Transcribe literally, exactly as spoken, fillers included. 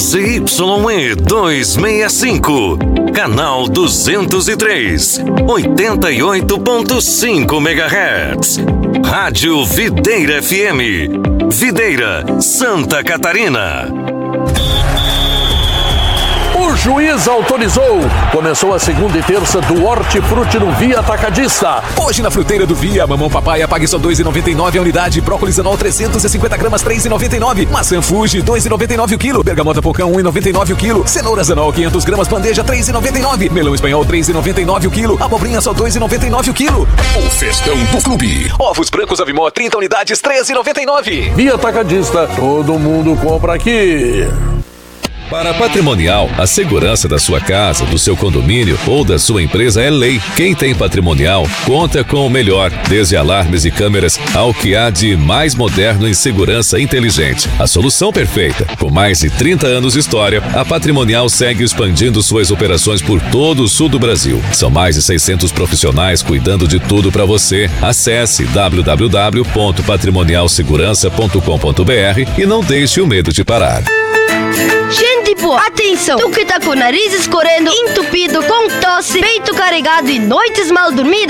Z Y E duzentos e sessenta e cinco, canal duzentos e três, oitenta e oito ponto cinco megahertz. Rádio Videira F M, Videira, Santa Catarina. O juiz autorizou. Começou a segunda e terça do Hortifruti no Via Atacadista. Hoje na fruteira do Via, mamão papaya pague só dois reais e noventa e nove centavos a unidade. Brócolis anol trezentos e cinquenta gramas, três reais e noventa e nove centavos. Maçã Fuji, dois reais e noventa e nove centavos o quilo. Bergamota Pocão, um real e noventa e nove centavos o quilo. Cenouras anol, quinhentas gramas, bandeja, três reais e noventa e nove centavos. Melão espanhol, três reais e noventa e nove centavos o quilo. Abobrinha só dois reais e noventa e nove centavos o quilo. O festão do clube. Ovos brancos Avimó, trinta unidades, três reais e noventa e nove centavos. Via Atacadista, todo mundo compra aqui. Para a Patrimonial, a segurança da sua casa, do seu condomínio ou da sua empresa é lei. Quem tem Patrimonial conta com o melhor, desde alarmes e câmeras ao que há de mais moderno em segurança inteligente. A solução perfeita. Com mais de trinta anos de história, a Patrimonial segue expandindo suas operações por todo o sul do Brasil. São mais de seiscentos profissionais cuidando de tudo para você. Acesse w w w ponto patrimonial segurança ponto com ponto b r e não deixe o medo de parar. Gente boa, atenção! Tu que tá com o nariz escorrendo, entupido, com tosse, peito carregado e noites mal dormidas,